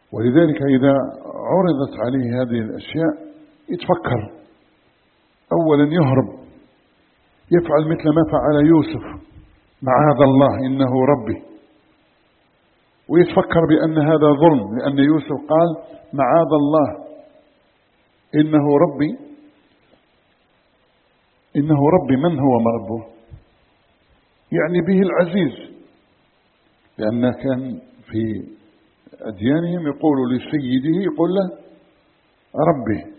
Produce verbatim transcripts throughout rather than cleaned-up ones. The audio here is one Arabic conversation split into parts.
ولذلك إذا عرضت عليه هذه الأشياء يتفكر، أولا يهرب، يفعل مثل ما فعل يوسف، معاذ الله إنه ربي، ويتفكر بأن هذا ظلم، لأن يوسف قال معاذ الله إنه ربي. إنه ربي، من هو ربه؟ يعني به العزيز، لأن كان في أديانهم يقول لسيده يقول له ربي.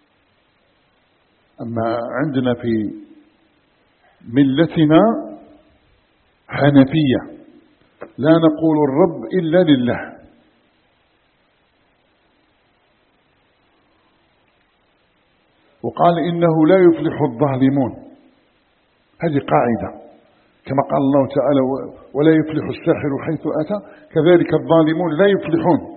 أما عندنا في ملتنا حنفية لا نقول الرب إلا لله. وقال إنه لا يفلح الظالمون، هذه قاعدة كما قال الله تعالى ولا يفلح الساحر حيث أتى، كذلك الظالمون لا يفلحون.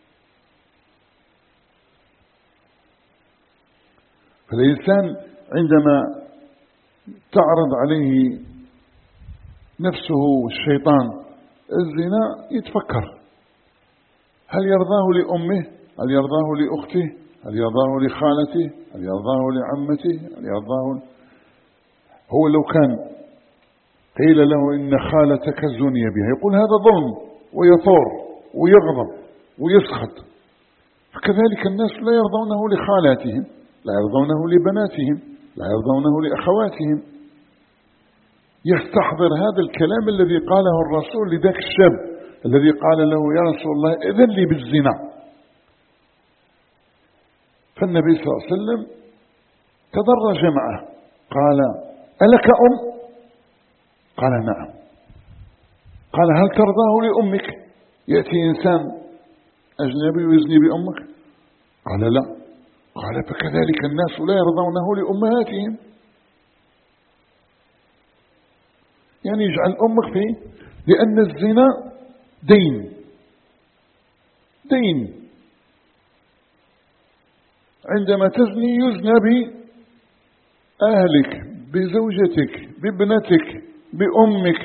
فالإنسان عندما تعرض عليه نفسه الشيطان الزنا يتفكر، هل يرضاه لأمه؟ هل يرضاه لأخته؟ هل يرضاه لخالته؟ هل يرضاه لعمته؟ هل يرضاه؟ هو لو كان قيل له إن خالتك زني بها يقول هذا ظلم، ويثور ويغضب ويسخط. فكذلك الناس لا يرضونه لخالاتهم، لا يرضونه لبناتهم، لا يرضونه لأخواتهم. يستحضر هذا الكلام الذي قاله الرسول لذاك الشاب الذي قال له يا رسول الله إذن لي بالزنا. فالنبي صلى الله عليه وسلم تدرج معه، قال ألك أم؟ قال نعم. قال هل ترضاه لأمك؟ يأتي إنسان أجنبي ويزني بأمك؟ قال لا. قال فكذلك الناس لا يرضونه لأمهاتهم، يعني يجعل أمك فيه، لأن الزنا دين دين عندما تزني يزنى بأهلك، بزوجتك، بابنتك، بأمك.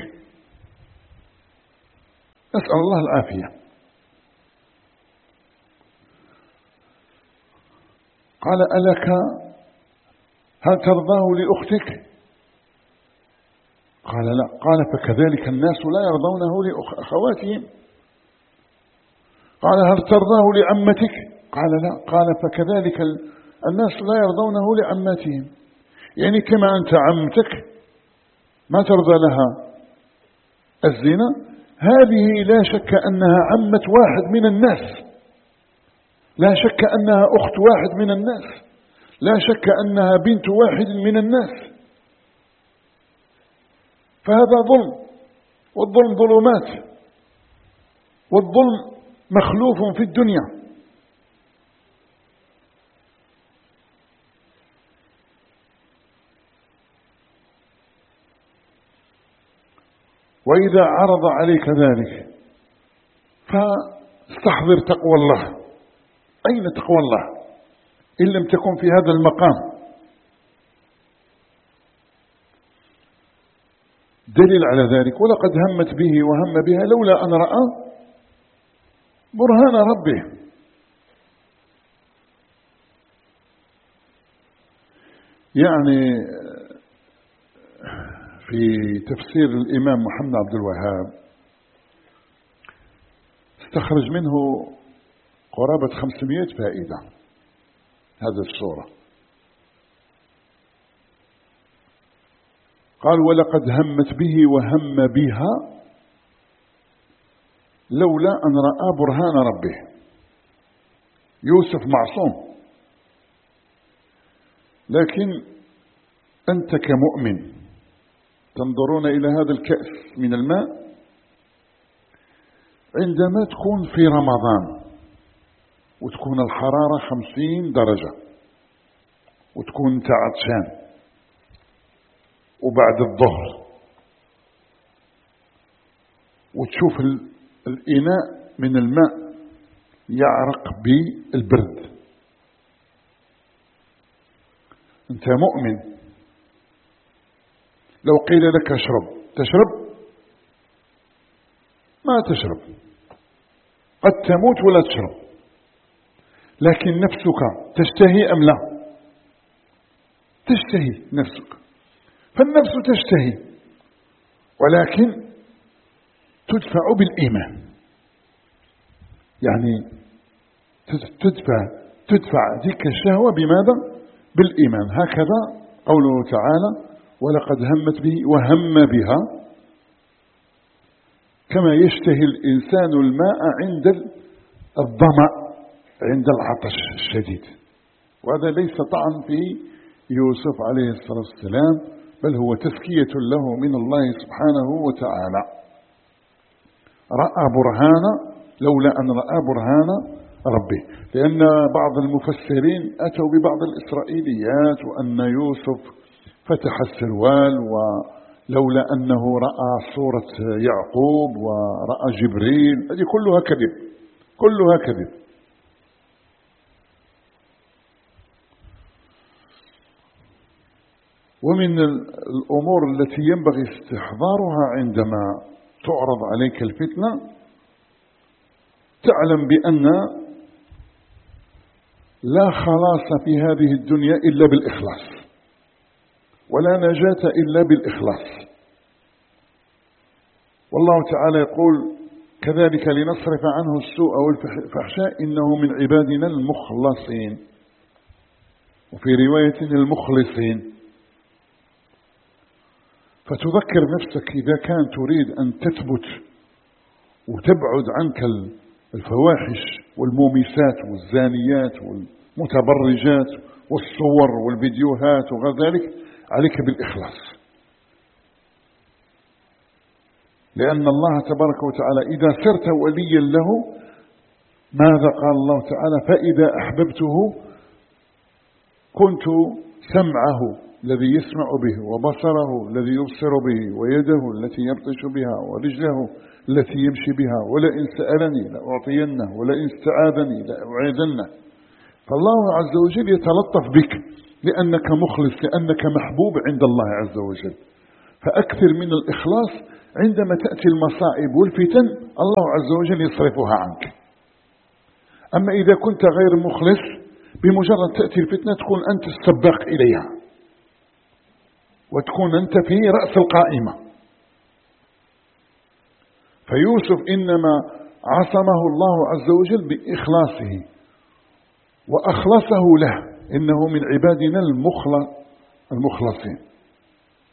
نسأل الله العافية. قال ألك هل ترضاه لأختك؟ قال لا. قال فكذلك الناس لا يرضونه لأخواتهم. قال هل ترضاه لعمتك؟ قال لا. قال فكذلك الناس لا يرضونه لعماتهم، يعني كما أنت عمتك ما ترضى لها الزنا، هذه لا شك أنها عمة واحد من الناس، لا شك أنها أخت واحد من الناس، لا شك أنها بنت واحد من الناس. فهذا ظلم، والظلم ظلمات، والظلم مخلوف في الدنيا. وإذا عرض عليك ذلك فاستحضر تقوى الله. أين تقوى الله إن لم تكن في هذا المقام؟ دليل على ذلك ولقد همت به وهم بها لولا أن رأى برهان ربه. يعني في تفسير الإمام محمد عبد الوهاب استخرج منه قرابة خمسمائة فائدة هذا السورة. قال ولقد همت به وهم بها لولا أن رأى برهان ربه. يوسف معصوم، لكن أنت كمؤمن تنظرون إلى هذا الكأس من الماء عندما تكون في رمضان وتكون الحرارة خمسين درجة وتكون انت عطشان وبعد الظهر وتشوف الإناء من الماء يعرق بالبرد، انت مؤمن. لو قيل لك اشرب تشرب؟ ما تشرب، قد تموت ولا تشرب. لكن نفسك تشتهي أم لا؟ تشتهي نفسك، فالنفس تشتهي، ولكن تدفع بالإيمان، يعني تدفع تدفع ذيك الشهوة بماذا؟ بالإيمان. هكذا قوله تعالى: ولقد همت به وهم بها، كما يشتهي الإنسان الماء عند الظمأ، عند العطش الشديد. وهذا ليس طعن في يوسف عليه الصلاة والسلام، بل هو تزكية له من الله سبحانه وتعالى. رأى برهان، لولا أن رأى برهان ربه، لأن بعض المفسرين أتوا ببعض الإسرائيليات، وأن يوسف فتح السروال ولولا أنه رأى صورة يعقوب ورأى جبريل، هذه كلها كذب، كلها كذب. ومن الأمور التي ينبغي استحضارها عندما تعرض عليك الفتنة، تعلم بأن لا خلاص في هذه الدنيا إلا بالإخلاص، ولا نجاة إلا بالإخلاص. والله تعالى يقول: كذلك لنصرف عنه السوء والفحشاء إنه من عبادنا المخلصين، وفي رواية المخلصين. فتذكر نفسك إذا كان تريد أن تثبت وتبعد عنك الفواحش والمومسات والزانيات والمتبرجات والصور والفيديوهات وغير ذلك، عليك بالإخلاص، لأن الله تبارك وتعالى إذا صرت وليا له، ماذا قال الله تعالى؟ فإذا أحببته كنت سمعه الذي يسمع به، وبصره الذي يبصر به، ويده التي يبطش بها، ورجله التي يمشي بها، ولئن سألني لأعطينه، ولئن استعاذني لأعيذنه. فالله عز وجل يتلطف بك لأنك مخلص، لأنك محبوب عند الله عز وجل. فأكثر من الإخلاص، عندما تأتي المصائب والفتن الله عز وجل يصرفها عنك. أما إذا كنت غير مخلص، بمجرد تأتي الفتنة تكون أنت السباق إليها، وتكون أنت في رأس القائمة. فيوسف إنما عصمه الله عز وجل بإخلاصه وأخلصه له، إنه من عبادنا المخلصين.